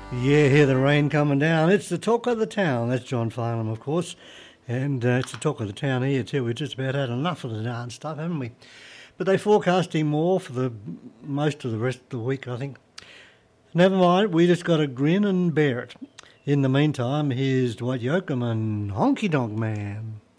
Yeah, hear the rain coming down. It's the talk of the town. That's John Farnham, of course. And it's the talk of the town here too. We've just about had enough of the dance stuff, haven't we? But they forecasting more for the most of the rest of the week, I think. Never mind, we just got to grin and bear it. In the meantime, here's Dwight Yoakam and Honky Donk Man.